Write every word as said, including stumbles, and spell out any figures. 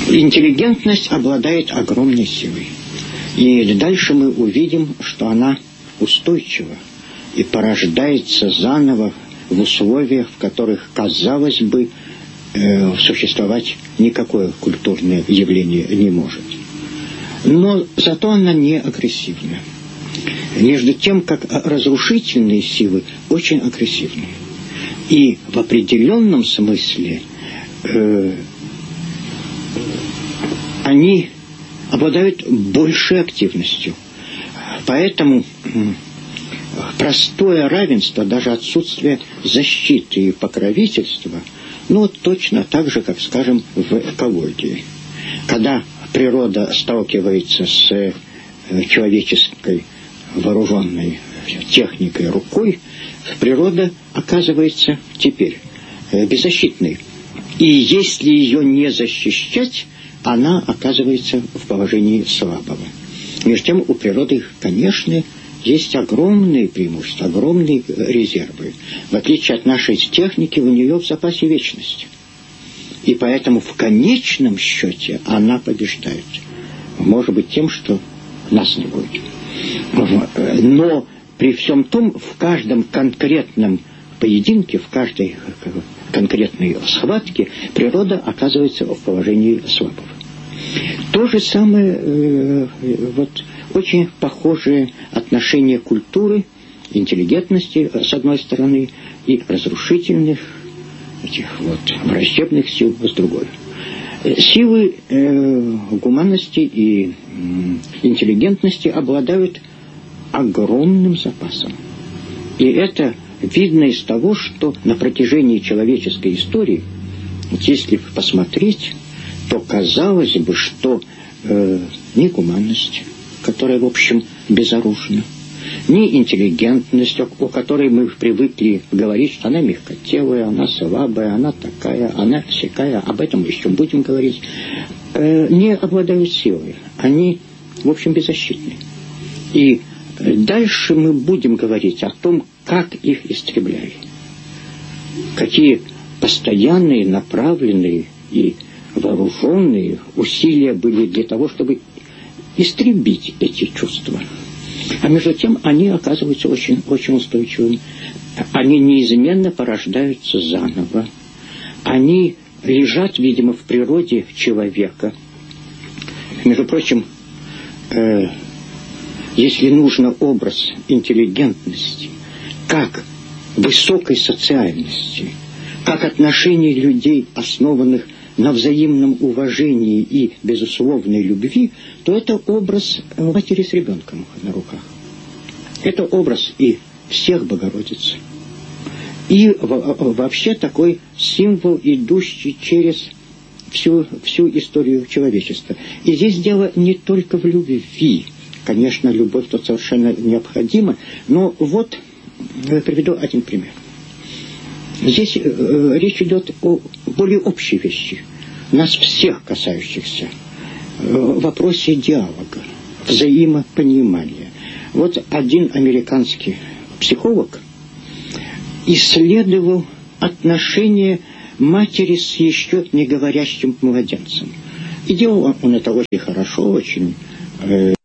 Интеллигентность обладает огромной силой. И дальше мы увидим, что она устойчива и порождается заново в условиях, в которых, казалось бы, э, существовать никакое культурное явление не может. Но зато она не агрессивна. Между тем, как разрушительные силы очень агрессивны. И в определенном смысле э, они обладают большей активностью. Поэтому простое равенство, даже отсутствие защиты и покровительства, ну, точно так же, как, скажем, в экологии. Когда природа сталкивается с человеческой вооруженной техникой, рукой, природа оказывается теперь беззащитной. И если ее не защищать, она оказывается в положении слабого. Между тем, у природы, конечно, есть огромные преимущества, огромные резервы. В отличие от нашей техники, у нее в запасе вечность. И поэтому в конечном счете она побеждает. Может быть, тем, что нас не будет. Но при всем том, в каждом конкретном поединке, в каждой конкретной схватке природа оказывается в положении слабого. То же самое, э, вот, очень похожее отношение культуры, интеллигентности, с одной стороны, и разрушительных, этих вот враждебных сил, с другой. Силы э, гуманности и э, интеллигентности обладают огромным запасом. И это видно из того, что на протяжении человеческой истории, вот если посмотреть, то казалось бы, что э, ни гуманность, которая, в общем, безоружна, ни интеллигентность, о, о которой мы привыкли говорить, что она мягкотелая, она слабая, она такая, она всякая, об этом мы еще будем говорить, э, не обладают силой. Они, в общем, беззащитны. И дальше мы будем говорить о том, как их истребляли. Какие постоянные, направленные и вооруженные усилия были для того, чтобы истребить эти чувства. А между тем они оказываются очень, очень устойчивыми. Они неизменно порождаются заново. Они лежат, видимо, в природе человека. Между прочим, э, если нужно образ интеллигентности, как высокой социальности, как отношений людей, основанных на взаимном уважении и безусловной любви, то это образ матери с ребенком на руках. Это образ и всех Богородиц. И вообще такой символ, идущий через всю, всю историю человечества. И здесь дело не только в любви. Конечно, любовь тут совершенно необходима, но вот я приведу один пример. Здесь э, речь идет о более общей вещи, нас всех касающихся, э, вопросе диалога, взаимопонимания. Вот один американский психолог исследовал отношения матери с еще не говорящим младенцем. И делал он это очень хорошо, очень... Э,